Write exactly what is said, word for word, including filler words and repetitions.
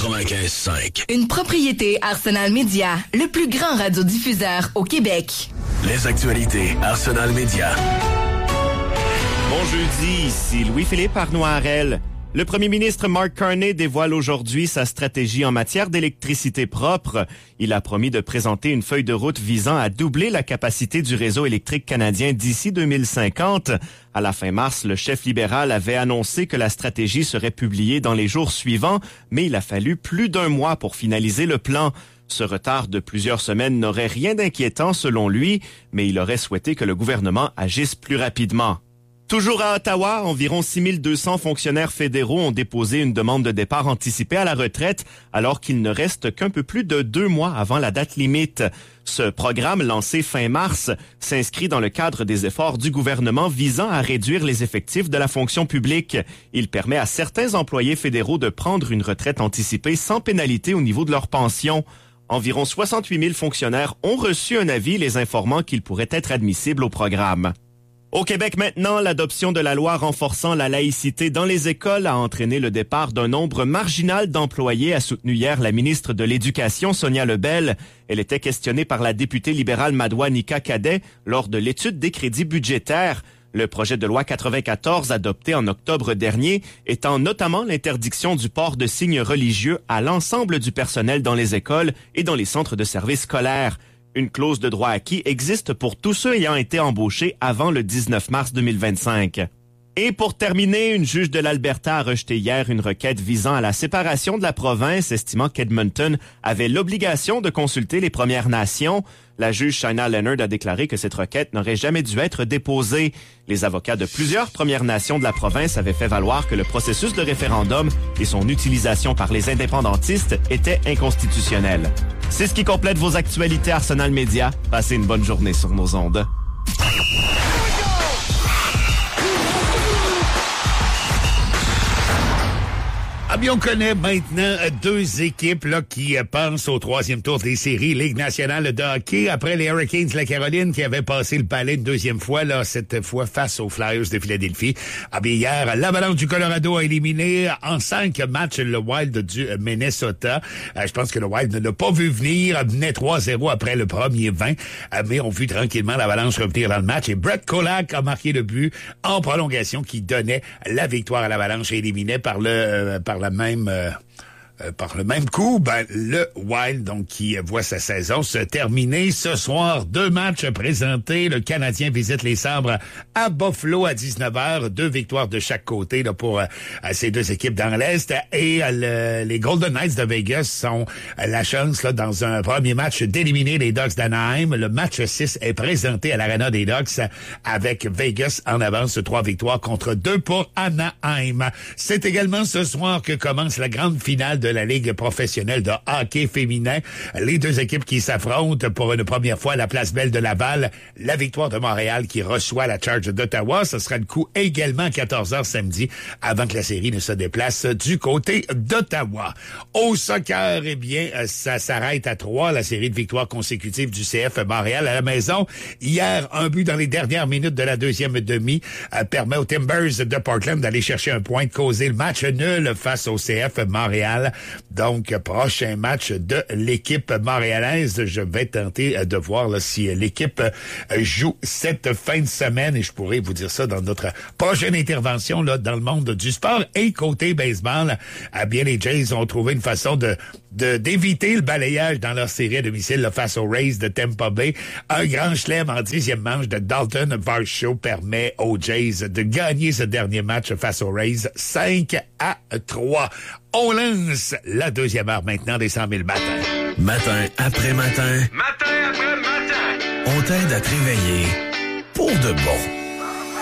quatre-vingt-quinze cinq. Une propriété Arsenal Media, le plus grand radiodiffuseur au Québec. Les actualités Arsenal Media. Bon jeudi, ici Louis-Philippe Arnoirel. Le premier ministre Mark Carney dévoile aujourd'hui sa stratégie en matière d'électricité propre. Il a promis de présenter une feuille de route visant à doubler la capacité du réseau électrique canadien d'ici deux mille cinquante. À la fin mars, le chef libéral avait annoncé que la stratégie serait publiée dans les jours suivants, mais il a fallu plus d'un mois pour finaliser le plan. Ce retard de plusieurs semaines n'aurait rien d'inquiétant selon lui, mais il aurait souhaité que le gouvernement agisse plus rapidement. Toujours à Ottawa, environ six mille deux cents fonctionnaires fédéraux ont déposé une demande de départ anticipé à la retraite, alors qu'il ne reste qu'un peu plus de deux mois avant la date limite. Ce programme, lancé fin mars, s'inscrit dans le cadre des efforts du gouvernement visant à réduire les effectifs de la fonction publique. Il permet à certains employés fédéraux de prendre une retraite anticipée sans pénalité au niveau de leur pension. Environ soixante-huit mille fonctionnaires ont reçu un avis les informant qu'ils pourraient être admissibles au programme. Au Québec maintenant, l'adoption de la loi renforçant la laïcité dans les écoles a entraîné le départ d'un nombre marginal d'employés, a soutenu hier la ministre de l'Éducation, Sonia Lebel. Elle était questionnée par la députée libérale Madoua Nika Cadet lors de l'étude des crédits budgétaires. Le projet de loi quatre-vingt-quatorze, adopté en octobre dernier, étend notamment l'interdiction du port de signes religieux à l'ensemble du personnel dans les écoles et dans les centres de services scolaires. Une clause de droit acquis existe pour tous ceux ayant été embauchés avant le dix-neuf mars deux mille vingt-cinq. Et pour terminer, une juge de l'Alberta a rejeté hier une requête visant à la séparation de la province, estimant qu'Edmonton avait l'obligation de consulter les Premières Nations. La juge Shaina Leonard a déclaré que cette requête n'aurait jamais dû être déposée. Les avocats de plusieurs Premières Nations de la province avaient fait valoir que le processus de référendum et son utilisation par les indépendantistes étaient inconstitutionnels. C'est ce qui complète vos actualités Arsenal Media. Passez une bonne journée sur nos ondes. Ah bien, on connaît maintenant deux équipes là qui pensent au troisième tour des séries Ligue nationale de hockey après les Hurricanes de la Caroline qui avaient passé le palais une deuxième fois, là cette fois face aux Flyers de Philadelphie. Ah bien, hier, l'Avalanche du Colorado a éliminé en cinq matchs le Wild du Minnesota. Euh, je pense que le Wild ne l'a pas vu venir, menait trois zéro après le premier vingt, euh, mais on a vu tranquillement l'Avalanche revenir dans le match et Brett Kulak a marqué le but en prolongation qui donnait la victoire à l'Avalanche et éliminait par le euh, par la même euh, euh, par le même coup, ben, le Wild, donc, qui voit sa saison se terminer ce soir. Deux matchs présentés. Le Canadien visite les Sabres à Buffalo à dix-neuf heures. Deux victoires de chaque côté là, pour euh, ces deux équipes dans l'Est. Et euh, le, les Golden Knights de Vegas ont euh, la chance, là, dans un premier match, d'éliminer les Ducks d'Anaheim. Le match six est présenté à l'Arena des Ducks avec Vegas en avance. Trois victoires contre deux pour Anaheim. C'est également ce soir que commence la grande finale de la Ligue professionnelle de hockey féminin. Les deux équipes qui s'affrontent pour une première fois à la Place Belle de Laval. La victoire de Montréal qui reçoit la Charge d'Ottawa. Ce sera le coup également à quatorze heures samedi avant que la série ne se déplace du côté d'Ottawa. Au soccer, eh bien, ça s'arrête à trois, la série de victoires consécutives du C F Montréal à la maison. Hier, un but dans les dernières minutes de la deuxième demi euh, permet aux Timbers de Portland d'aller chercher un point, de causer le match nul face au C F Montréal. Donc, prochain match de l'équipe montréalaise. Je vais tenter de voir là, si l'équipe joue cette fin de semaine et je pourrais vous dire ça dans notre prochaine intervention là dans le monde du sport. Et côté baseball, eh bien les Jays ont trouvé une façon de de d'éviter le balayage dans leur série à domicile là, face aux Rays de Tampa Bay. Un grand chelem en dixième manche de Dalton Varsho permet aux Jays de gagner ce dernier match face aux Rays cinq à trois. On lance la deuxième heure maintenant des cent mille matins. Matin après matin. Matin après matin. On t'aide à te réveiller pour de bon.